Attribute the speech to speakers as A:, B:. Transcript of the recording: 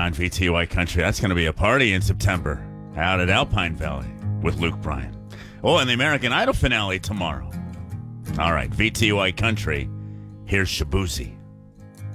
A: on VTY Country. That's going to be a party in September out at Alpine Valley with Luke Bryan. Oh, and the American Idol finale tomorrow. All right, VTY Country. Here's Shabuzi.